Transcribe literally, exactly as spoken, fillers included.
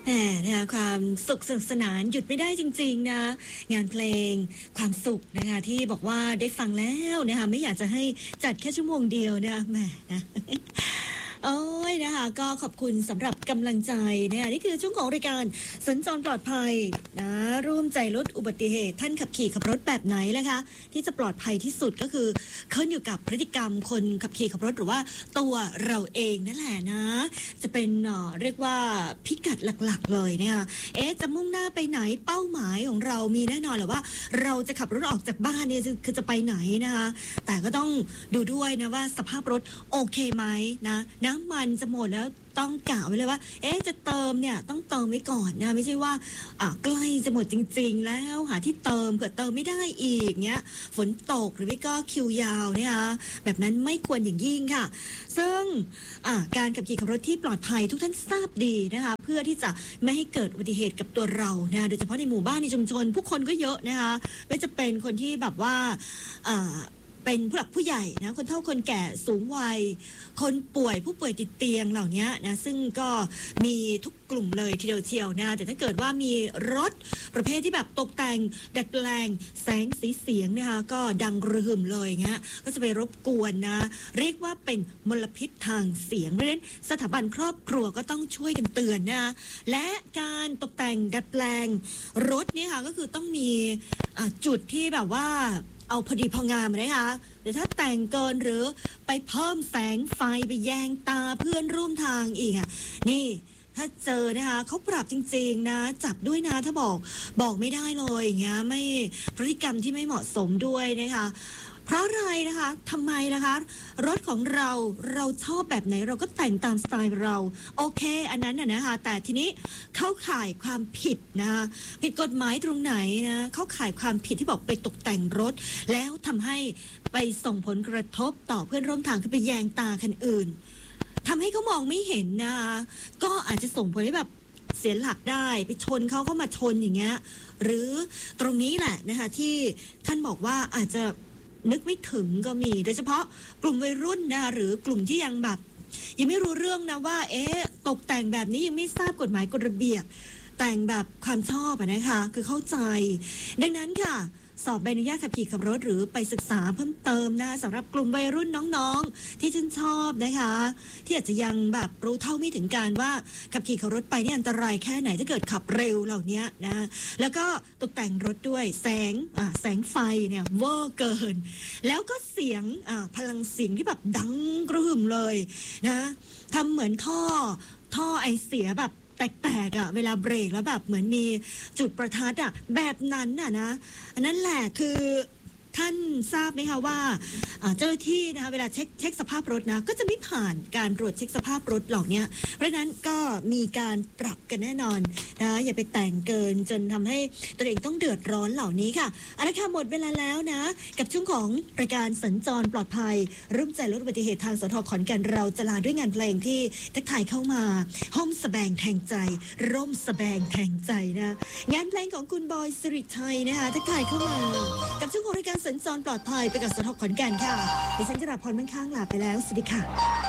แหมนะคะความสุขสนุกสนานหยุดไม่ได้จริงๆนะงานเพลงความสุขนะคะที่บอกว่าได้ฟังแล้วนะคะไม่อยากจะให้จัดแค่ชั่วโมงเดียวนะแหมนะโอ้ยนะคะก็ขอบคุณสำหรับกำลังใจนะคะนี่คือช่วงของรายการสัญจรปลอดภัยนะร่วมใจลดอุบัติเหตุท่านขับขี่ขับรถแบบไหนล่ะคะที่จะปลอดภัยที่สุดก็คือขึ้นอยู่กับพฤติกรรมคนขับขี่ขับรถหรือว่าตัวเราเองนั่นแหละนะจะเป็นเอ่อเรียกว่าพิกัดหลักๆเลยนะคะเอ๊ะจะมุ่งหน้าไปไหนเป้าหมายของเรามีแน่นอนแหละว่าเราจะขับรถออกจากบ้านเนี่ยคือจะไปไหนนะคะแต่ก็ต้องดูด้วยนะว่าสภาพรถโอเคไหมนะน้ำมันจะหมดแล้วต้องกะไว้เลยว่าเอ๊ะจะเติมเนี่ยต้องเติมไว้ก่อนนะไม่ใช่ว่าอ่ะใกล้จะหมดจริงๆแล้วหาที่เติมเผื่อเติมไม่ได้อีกเนี้ยฝนตกหรือไม่ก็คิวยาวเนี่ยแบบนั้นไม่ควรอย่างยิ่งค่ะซึ่งอ่ะการขับขี่ขับรถที่ปลอดภัยทุกท่านทราบดีนะคะเพื่อที่จะไม่ให้เกิดอุบัติเหตุกับตัวเรานะโดยเฉพาะในหมู่บ้านในชุมชนผู้คนก็เยอะนะคะไม่จะเป็นคนที่แบบว่าอ่าเป็นผู้หลักผู้ใหญ่นะคนเฒ่าคนแก่สูงวัยคนป่วยผู้ป่วยติดเตียงเหล่านี้นะซึ่งก็มีทุกกลุ่มเลยทีเดียวเชียวนะแต่ถ้าเกิดว่ามีรถประเภทที่แบบตกแต่งดัดแปลงแสงสีเสียงนะคะก็ดังระหึ่มเลยเงี้ยก็จะไปรบกวนนะเรียกว่าเป็นมลพิษทางเสียงเพราะฉะนั้นสถาบันครอบครัวก็ต้องช่วยกันเตือนนะและการตกแต่งดัดแปลงรถเนี่ยค่ะก็คือต้องมีจุดที่แบบว่าเอาพอดีพองามนะคะแต่ถ้าแต่งเกินหรือไปเพิ่มแสงไฟไปแยงตาเพื่อนร่วมทางอีกอ่ะนี่ถ้าเจอนะคะเขาปรับจริงๆนะจับด้วยนะถ้าบอกบอกไม่ได้เลยอย่างเงี้ยไม่พฤติกรรมที่ไม่เหมาะสมด้วยนะคะเพราะอะไรนะคะทำไมนะคะรถของเราเราชอบแบบไหนเราก็แต่งตามสไตล์เราโอเคอันนั้นน่ะนะคะแต่ทีนี้เข้าข่ายความผิดนะคะผิดกฎหมายตรงไหนนะเข้าข่ายความผิดที่บอกไปตกแต่งรถแล้วทำให้ไปส่งผลกระทบต่อเพื่อนร่วมทางคือไปแยงตาคันอื่นทำให้เขามองไม่เห็นนะคะก็อาจจะส่งผลให้แบบเสียหลักได้ไปชนเขาเข้ามาชนอย่างเงี้ยหรือตรงนี้แหละนะคะที่ท่านบอกว่าอาจจะนึกไม่ถึงก็มีโดยเฉพาะกลุ่มวัยรุ่นนะหรือกลุ่มที่ยังแบบยังไม่รู้เรื่องนะว่าเอ๊ะตกแต่งแบบนี้ยังไม่ทราบกฎหมายกฎระเบียบแต่งแบบความชอบอะนะคะคือเข้าใจดังนั้นค่ะสอบใบอนุญาตขับขี่ขับรถหรือไปศึกษาเพิ่มเติมนะสำหรับกลุ่มวัยรุ่นน้องๆที่ชื่นชอบนะคะที่อาจจะยังแบบรู้เท่าไม่ถึงการว่าขับขี่ขับรถไปนี่อันตรายแค่ไหนถ้าเกิดขับเร็วเหล่านี้นะแล้วก็ตกแต่งรถด้วยแสงอ่าแสงไฟเนี่ยเวอร์เกินแล้วก็เสียงอ่าพลังเสียงที่แบบดังกระหึ่มเลยนะทำเหมือนท่อท่อไอเสียแบบแตกๆอ่ะเวลาเบรกแล้วแบบเหมือนมีจุดประทัดอ่ะแบบนั้นน่ะนะอันนั้นแหละคือท่านทราบไหมคะว่าเจ้าหน้าที่นะคะเวลาเช็คเช็คสภาพรถนะก็จะไม่ผ่านการตรวจเช็คสภาพรถเหล่านี้เพราะฉะนั้นก็มีการปรับกันแน่นอนนะอย่าไปแต่งเกินจนทำให้ตัวเองต้องเดือดร้อนเหล่านี้ค่ะเอาละค่ะหมดเวลาแล้วนะกับช่วงของรายการสัญจรปลอดภัยร่วมใจลดอุบัติเหตุทางสทขอนแก่นเราจะลาด้วยงานเพลงที่ทักทายเข้ามาห้องสแบงแทงใจร่มสแบงแทงใจนะงานเพลงของคุณบอยสิริชัยนะคะทักทายเข้ามากับช่วงของรายการสัญจรปลอดภัยไปกับสทขอนแก่นค่ะดิฉันจราพรมั่งข้างลาไปแล้วสวัสดีค่ะ